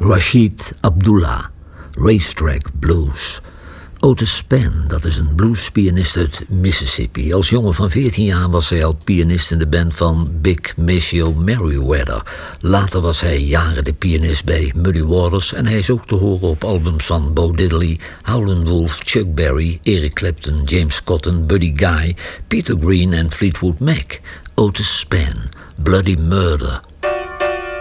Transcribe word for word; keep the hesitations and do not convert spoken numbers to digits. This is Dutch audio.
Rashid Abdullah, Racetrack Blues. Otis Spann, dat is een bluespianist uit Mississippi. Als jongen van veertien jaar was hij al pianist in de band van Big Maceo Merriweather. Later was hij jaren de pianist bij Muddy Waters en hij is ook te horen op albums van Bo Diddley, Howlin' Wolf, Chuck Berry, Eric Clapton, James Cotton, Buddy Guy, Peter Green en Fleetwood Mac. Otis Spann, Bloody Murder.